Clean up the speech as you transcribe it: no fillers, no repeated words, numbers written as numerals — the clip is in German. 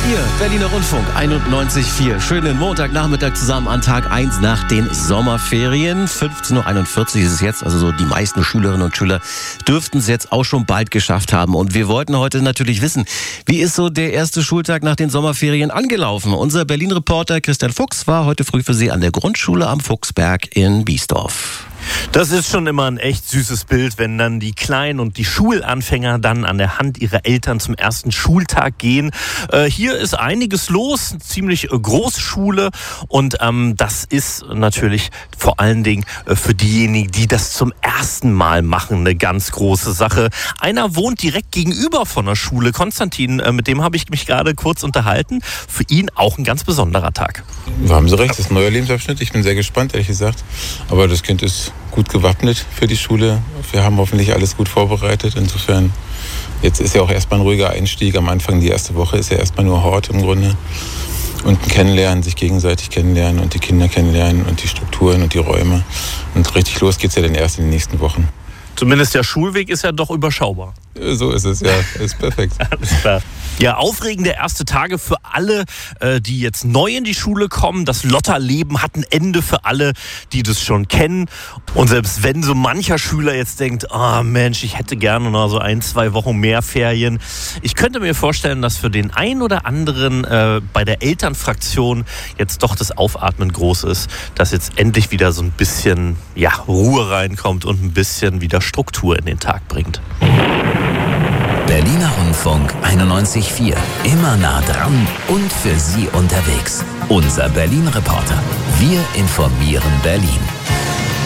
Ihr Berliner Rundfunk 91.4. Schönen Montagnachmittag zusammen an Tag 1 nach den Sommerferien. 15.41 Uhr ist es jetzt. Also so die meisten Schülerinnen und Schüler dürften es jetzt auch schon bald geschafft haben. Und wir wollten heute natürlich wissen, wie ist so der erste Schultag nach den Sommerferien angelaufen? Unser Berlin-Reporter Christian Fuchs war heute früh für Sie an der Grundschule am Fuchsberg in Biesdorf. Das ist schon immer ein echt süßes Bild, wenn dann die Kleinen und die Schulanfänger dann an der Hand ihrer Eltern zum ersten Schultag gehen. Hier ist einiges los, eine ziemlich große Schule und das ist natürlich vor allen Dingen für diejenigen, die das zum ersten Mal machen, eine ganz große Sache. Einer wohnt direkt gegenüber von der Schule, Konstantin, mit dem habe ich mich gerade kurz unterhalten. Für ihn auch ein ganz besonderer Tag. Da haben Sie recht, das ist ein neuer Lebensabschnitt. Ich bin sehr gespannt, ehrlich gesagt. Aber das Kind ist gut gewappnet für die Schule. Wir haben hoffentlich alles gut vorbereitet. Insofern, jetzt ist ja auch erstmal ein ruhiger Einstieg. Am Anfang, die erste Woche, ist ja erstmal nur Hort im Grunde. Und ein Kennenlernen, sich gegenseitig kennenlernen und die Kinder kennenlernen und die Strukturen und die Räume. Und richtig los geht's ja dann erst in den nächsten Wochen. Zumindest der Schulweg ist ja doch überschaubar. So ist es, ja. Ist perfekt. Alles klar. Ja, aufregende erste Tage für alle, die jetzt neu in die Schule kommen. Das Lotterleben hat ein Ende für alle, die das schon kennen. Und selbst wenn so mancher Schüler jetzt denkt, Mensch, ich hätte gerne noch so 1-2 Wochen mehr Ferien. Ich könnte mir vorstellen, dass für den einen oder anderen bei der Elternfraktion jetzt doch das Aufatmen groß ist, dass jetzt endlich wieder so ein bisschen Ruhe reinkommt und ein bisschen wieder Struktur in den Tag bringt. Berliner Rundfunk 91.4. Immer nah dran und für Sie unterwegs. Unser Berlin-Reporter. Wir informieren Berlin.